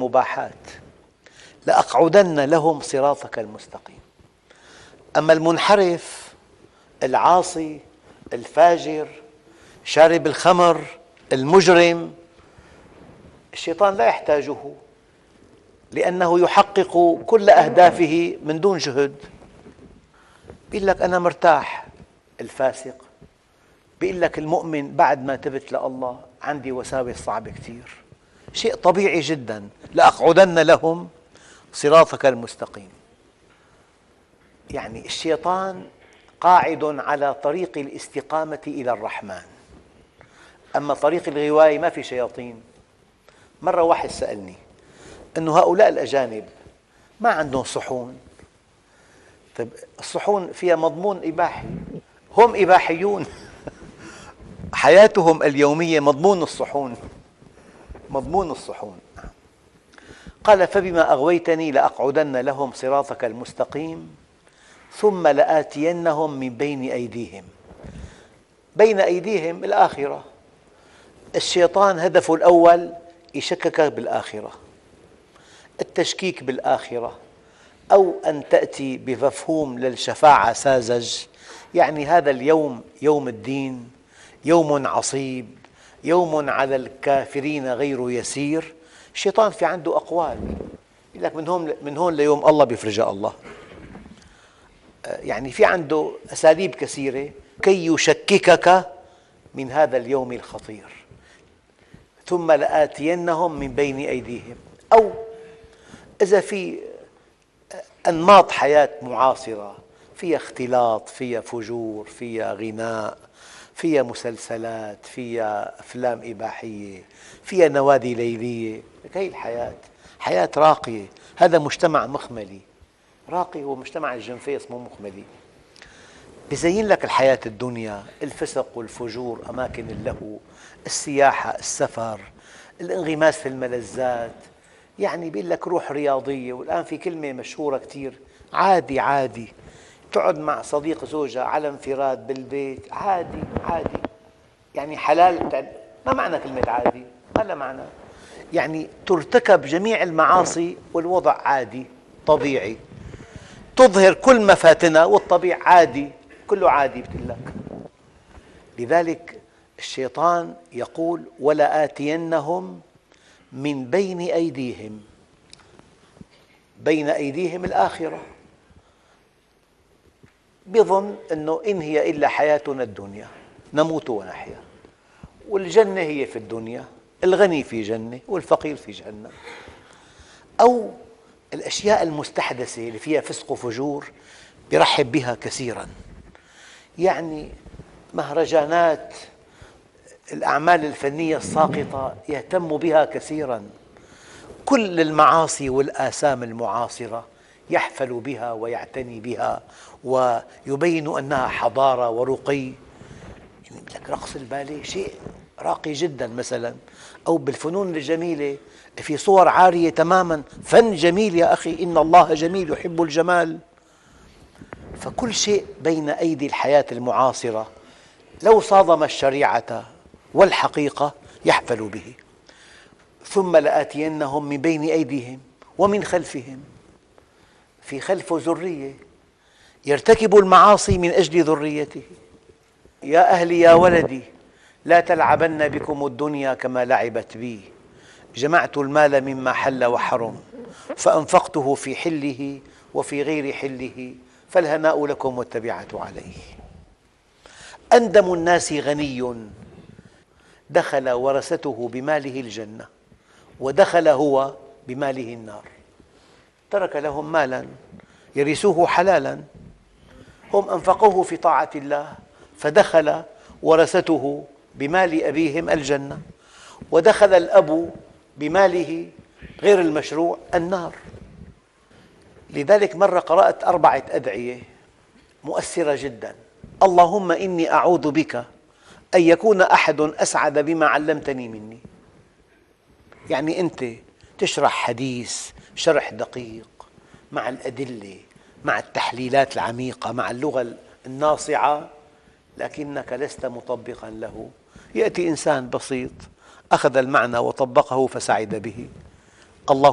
المباحات، لأقعدن لهم صراطك المستقيم. أما المنحرف العاصي الفاجر شارب الخمر المجرم، الشيطان لا يحتاجه، لأنه يحقق كل أهدافه من دون جهد. يقول لك أنا مرتاح. الفاسق يقول لك المؤمن بعد ما تبت لله عندي وساوس صعبة كثير. شيء طبيعي جدا. لأقعدن لهم صراطك المستقيم. يعني الشيطان قاعد على طريق الاستقامة إلى الرحمن، أما طريق الغواية ما في شياطين. مرة واحد سألني أنه هؤلاء الأجانب ما عندهم صحون. طيب الصحون فيها مضمون إباحي، هم إباحيون حياتهم اليومية مضمون الصحون، مضمون الصحون. قال فبما أغويتني لأقعدن لهم صراطك المستقيم ثم لآتينهم من بين أيديهم. بين أيديهم الآخرة. الشيطان هدفه الأول يشككك بالآخرة، التشكيك بالآخرة، أو أن تأتي بمفهوم للشفاعة ساذج، يعني هذا اليوم يوم الدين، يوم عصيب، يوم على الكافرين غير يسير. الشيطان في عنده أقوال، يقول لك من هون ليوم الله بيفرجها الله. يعني في عنده أساليب كثيرة كي يشككك من هذا اليوم الخطير. ثم لآتينهم من بين أيديهم، أو إذا في أنماط حياة معاصرة فيها اختلاط، فيها فجور، فيها غناء، فيها مسلسلات، فيها أفلام إباحية، فيها نوادي ليلية، هذه الحياة حياة راقية. هذا مجتمع مخملي. راقي هو مجتمع الجنفيس مو مخملي. بيزين لك الحياة الدنيا، الفسق والفجور، أماكن اللهو، السياحة، السفر، الانغماس في الملذات. يعني بيقول لك روح رياضية. والآن في كلمة مشهورة كثير، عادي. عادي تقعد مع صديق زوجها على انفراد بالبيت، عادي عادي. يعني حلال. ما معنى كلمة عادي؟ ما لها معنى. يعني ترتكب جميع المعاصي والوضع عادي طبيعي. تظهر كل مفاتنها والطبيعي عادي، كله عادي بتقول لك. لذلك الشيطان يقول ولآتينهم من بين أيديهم. بين أيديهم الآخرة. بظن أنه إن هي إلا حياتنا الدنيا نموت ونحيا، والجنة هي في الدنيا، الغني في جنة والفقير في جهنم. أو الأشياء المستحدثة اللي فيها فسق وفجور يرحب بها كثيراً، يعني مهرجانات، الأعمال الفنية الساقطة يهتم بها كثيراً. كل المعاصي والآثام المعاصرة يحفل بها ويعتني بها ويبين أنها حضارة ورقي. يعني لك رقص الباليه شيء راقي جدا مثلا، أو بالفنون الجميلة في صور عارية تماما، فن جميل يا أخي، إن الله جميل يحب الجمال. فكل شيء بين أيدي الحياة المعاصرة لو صادم الشريعة والحقيقة يحفل به. ثم لآتينهم من بين أيديهم ومن خلفهم. في خلفه ذرية يرتكب المعاصي من أجل ذريته. يا أهلي يا ولدي لا تلعبن بكم الدنيا كما لعبت بي، جمعت المال مما حل وحرم فأنفقته في حله وفي غير حله فالهناء لكم والتبعة عليه. أندم الناس غني دخل ورثته بماله الجنة ودخل هو بماله النار. ترك لهم مالا يرثوه حلالا، هم أنفقوه في طاعة الله، فدخل ورثته بمال أبيهم الجنة، ودخل الأب بماله غير المشروع النار. لذلك مرة قرأت 4 أدعية مؤثرة جدا. اللهم إني أعوذ بك أن يكون أحد أسعد بما علمتني مني. يعني أنت تشرح حديث شرح دقيق مع الأدلة، مع التحليلات العميقة، مع اللغة الناصعة، لكنك لست مطبقا له. يأتي إنسان بسيط أخذ المعنى وطبقه فسعد به. الله